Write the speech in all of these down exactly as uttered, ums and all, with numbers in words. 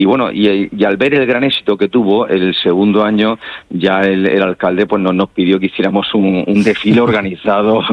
y bueno, y, y al ver el gran éxito que tuvo, el segundo año ya el, el alcalde pues nos, nos pidió que hiciéramos un, un desfile organizado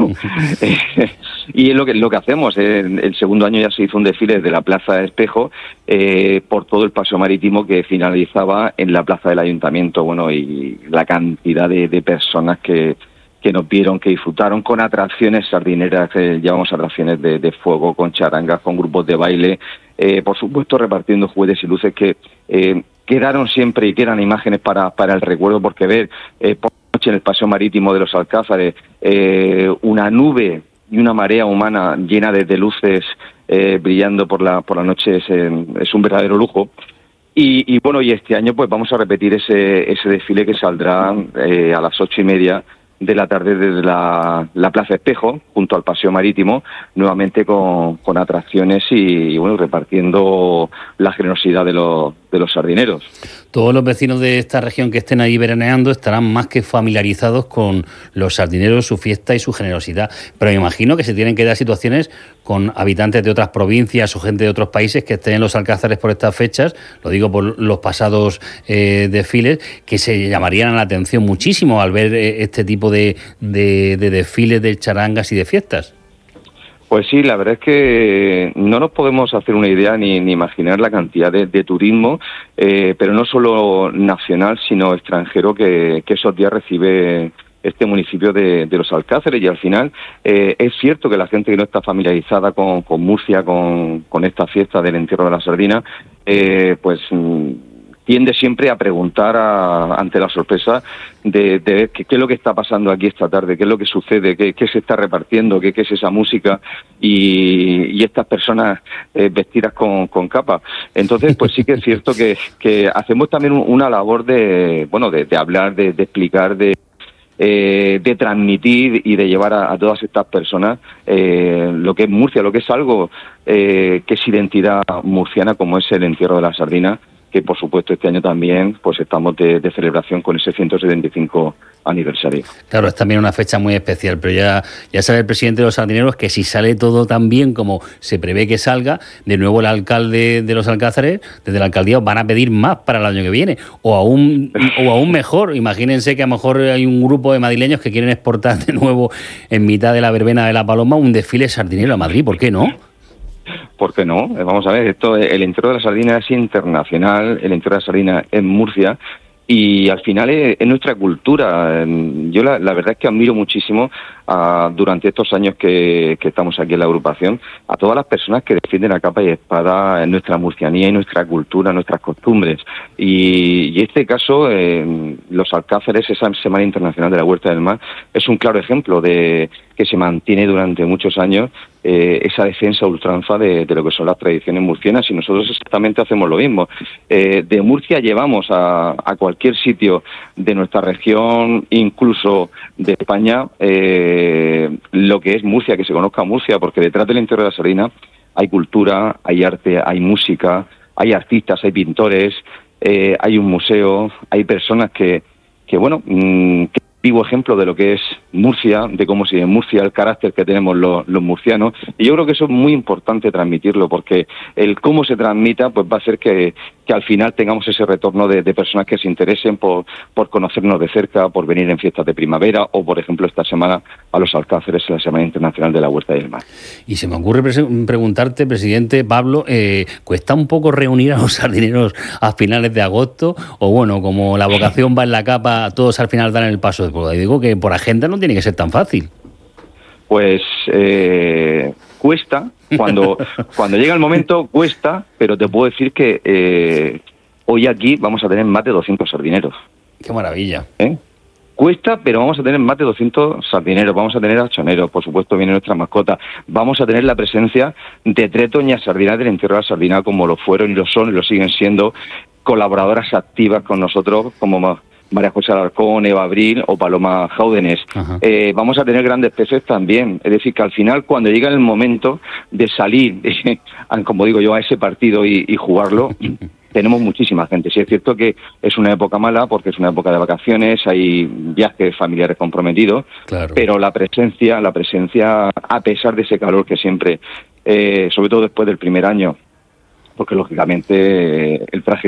y es lo que, lo que hacemos. El, el segundo año ya se hizo un desfile desde la Plaza de Espejo eh, por todo el paseo marítimo que finalizaba en la Plaza del Ayuntamiento. Bueno, y la cantidad de, de personas que que nos vieron, que disfrutaron con atracciones sardineras, eh, llevamos atracciones de, de fuego, con charangas, con grupos de baile, eh, por supuesto repartiendo juguetes y luces que eh, quedaron siempre y quedan imágenes para, para el recuerdo, porque ver eh, por la noche en el paseo marítimo de los Alcázares eh, una nube y una marea humana llena de, de luces eh, brillando por la, por la noche es, eh, es un verdadero lujo. Y, y bueno, y este año pues vamos a repetir ese, ese desfile que saldrá eh, a las ocho y media de la tarde desde la, la Plaza Espejo, junto al Paseo Marítimo, nuevamente con, con atracciones y, y bueno, repartiendo la generosidad de los, de los sardineros. Todos los vecinos de esta región que estén ahí veraneando estarán más que familiarizados con los sardineros, su fiesta y su generosidad. Pero me imagino que se tienen que dar situaciones con habitantes de otras provincias o gente de otros países que estén en los Alcázares por estas fechas, lo digo por los pasados eh, desfiles, que se llamarían la atención muchísimo al ver eh, este tipo de, de, de desfiles de charangas y de fiestas. Pues sí, la verdad es que no nos podemos hacer una idea ni, ni imaginar la cantidad de, de turismo, eh, pero no solo nacional, sino extranjero, que, que esos días recibe este municipio de, de los Alcázares. Y al final eh, es cierto que la gente que no está familiarizada con, con Murcia, con, con esta fiesta del entierro de la sardina, eh, pues tiende siempre a preguntar a, ante la sorpresa de, de ver qué, qué es lo que está pasando aquí esta tarde, qué es lo que sucede, qué, qué se está repartiendo, qué, qué es esa música y, y estas personas eh, vestidas con, con capa. Entonces, pues sí que es cierto que, que hacemos también una labor de, bueno, de, de hablar, de, de explicar, de Eh, de transmitir y de llevar a, a todas estas personas eh, lo que es Murcia, lo que es algo eh, que es identidad murciana, como es el entierro de la sardina, que por supuesto este año también pues estamos de, de celebración con ese ciento setenta y cinco aniversario. Claro, es también una fecha muy especial, pero ya, ya sabe el presidente de los sardineros que si sale todo tan bien como se prevé que salga, de nuevo el alcalde de los Alcázares, desde la alcaldía, van a pedir más para el año que viene, o aún, o aún mejor. Imagínense que a lo mejor hay un grupo de madrileños que quieren exportar de nuevo en mitad de la verbena de la Paloma un desfile sardinero a Madrid, ¿por qué no? ¿Por qué no? Vamos a ver, esto, el entierro de la sardina es internacional, el entierro de la sardina en Murcia, y al final es, es nuestra cultura. Yo la, la verdad es que admiro muchísimo a, durante estos años que, que estamos aquí en la agrupación, a todas las personas que defienden a capa y espada en nuestra murcianía y nuestra cultura, nuestras costumbres. Y, y este caso, eh, los Alcázares, esa Semana Internacional de la Huerta del Mar, es un claro ejemplo de que se mantiene durante muchos años eh, esa defensa ultranza de, de lo que son las tradiciones murcianas, y nosotros exactamente hacemos lo mismo. Eh, de Murcia llevamos a, a cualquier sitio de nuestra región, incluso de España, eh, lo que es Murcia, que se conozca Murcia, porque detrás del entierro de la sardina hay cultura, hay arte, hay música, hay artistas, hay pintores, eh, hay un museo, hay personas que, que bueno, mmm, que vivo ejemplo de lo que es Murcia, de cómo se vive en Murcia, el carácter que tenemos los, los murcianos, y yo creo que eso es muy importante transmitirlo, porque el cómo se transmita pues va a hacer que, que al final tengamos ese retorno de, de personas que se interesen por, por conocernos de cerca, por venir en fiestas de primavera, o por ejemplo esta semana a los Alcázares, en la Semana Internacional de la Huerta del Mar. Y se me ocurre pre- preguntarte, presidente Pablo, eh, ¿cuesta un poco reunir a los sardineros a finales de agosto? O bueno, como la vocación va en la capa, todos al final dan el paso de prueba. Y digo que por agenda no tiene que ser tan fácil. Pues eh, cuesta, cuando, cuando llega el momento cuesta, pero te puedo decir que eh, hoy aquí vamos a tener más de doscientos sardineros. ¡Qué maravilla! ¿Eh? Cuesta, pero vamos a tener más de doscientos sardineros, vamos a tener achoneros, por supuesto viene nuestra mascota, vamos a tener la presencia de tres doñas sardinas del entierro de la sardina, como lo fueron y lo son y lo siguen siendo, colaboradoras activas con nosotros, como María José Alarcón, Eva Abril o Paloma Jáudenes. Eh, vamos a tener grandes peces también, es decir, que al final cuando llega el momento de salir, como digo yo, a ese partido y, y jugarlo, tenemos muchísima gente. Sí es cierto que es una época mala porque es una época de vacaciones, hay viajes familiares comprometidos, claro. Pero la presencia, la presencia, a pesar de ese calor que siempre, eh, sobre todo después del primer año, porque lógicamente el traje